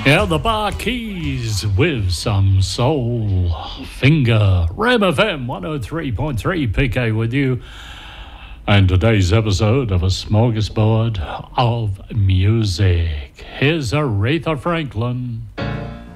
Yeah, the Bar Keys with some soul. Finger. Ram FM 103.3 PK with you. And today's episode of A Smorgasbord of Music. Here's Aretha Franklin.